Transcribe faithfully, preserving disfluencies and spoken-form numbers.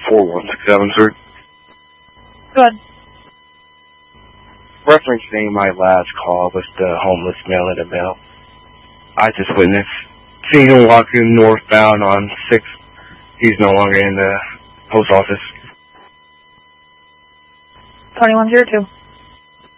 four one six seven, sir. Good. Referencing my last call with the homeless male at a bell, I just witnessed seeing him walking northbound on six. He's no longer in the post office. twenty-one zero two.